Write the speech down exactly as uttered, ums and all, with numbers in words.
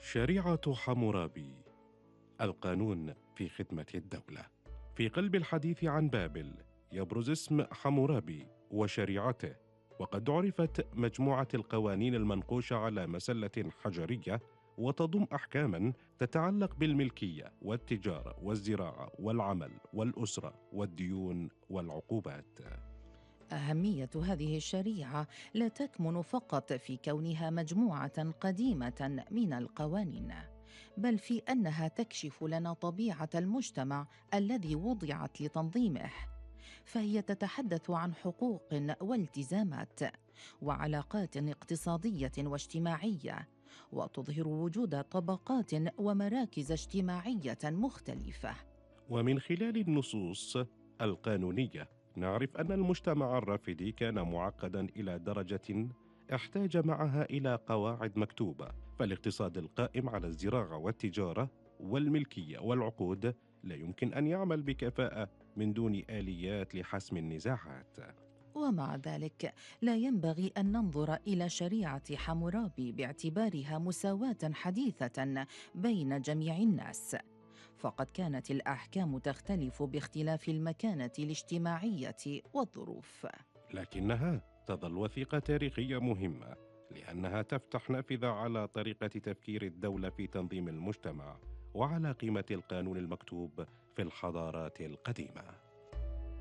شريعة حمورابي، القانون في خدمة الدولة. في قلب الحديث عن بابل يبرز اسم حمورابي وشريعته، وقد عرفت مجموعة القوانين المنقوشة على مسلة حجرية، وتضم أحكاماً تتعلق بالملكية والتجارة والزراعة والعمل والأسرة والديون والعقوبات. أهمية هذه الشريعة لا تكمن فقط في كونها مجموعة قديمة من القوانين، بل في أنها تكشف لنا طبيعة المجتمع الذي وضعت لتنظيمه. فهي تتحدث عن حقوق والتزامات وعلاقات اقتصادية واجتماعية، وتظهر وجود طبقات ومراكز اجتماعية مختلفة. ومن خلال النصوص القانونية نعرف أن المجتمع الرافدي كان معقداً إلى درجة احتاج معها إلى قواعد مكتوبة، فالاقتصاد القائم على الزراعة والتجارة والملكية والعقود لا يمكن أن يعمل بكفاءة من دون آليات لحسم النزاعات. ومع ذلك لا ينبغي أن ننظر إلى شريعة حمورابي باعتبارها مساواة حديثة بين جميع الناس، فقد كانت الأحكام تختلف باختلاف المكانة الاجتماعية والظروف. لكنها تظل وثيقة تاريخية مهمة، لأنها تفتح نافذة على طريقة تفكير الدولة في تنظيم المجتمع وعلى قيمة القانون المكتوب في الحضارات القديمة.